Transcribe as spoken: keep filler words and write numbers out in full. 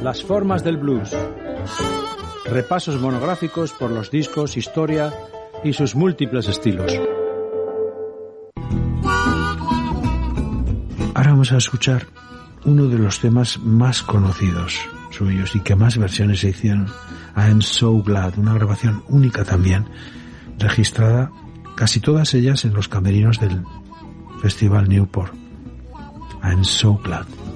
Las formas del blues. Repasos monográficos por los discos, historia y sus múltiples estilos. Ahora vamos a escuchar uno de los temas más conocidos suyos y que más versiones se hicieron. I'm So Glad, una grabación única también, registrada casi todas ellas en los camerinos del Festival Newport. I'm So Glad.